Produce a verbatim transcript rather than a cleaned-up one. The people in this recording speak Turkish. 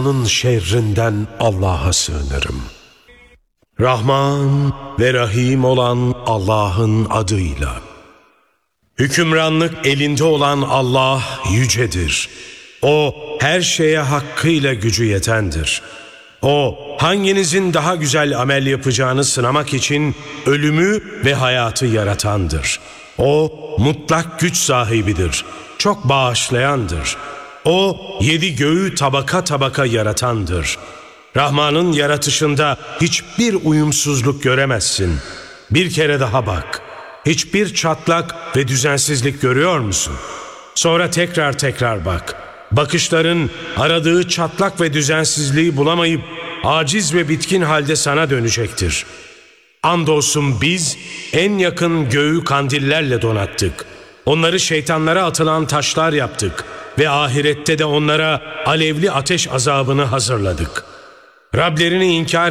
Onun şerrinden Allah'a sığınırım. Rahman ve Rahim olan Allah'ın adıyla. Hükümranlık elinde olan Allah yücedir. O her şeye hakkıyla gücü yetendir. O hanginizin daha güzel amel yapacağını sınamak için ölümü ve hayatı yaratandır. O mutlak güç sahibidir. Çok bağışlayandır. O yedi göğü tabaka tabaka yaratandır. Rahman'ın yaratışında hiçbir uyumsuzluk göremezsin. Bir kere daha bak. Hiçbir çatlak ve düzensizlik görüyor musun? Sonra tekrar tekrar bak. Bakışların aradığı çatlak ve düzensizliği bulamayıp aciz ve bitkin halde sana dönecektir. Andolsun biz en yakın göğü kandillerle donattık. Onları şeytanlara atılan taşlar yaptık ve ahirette de onlara alevli ateş azabını hazırladık. Rablerini inkar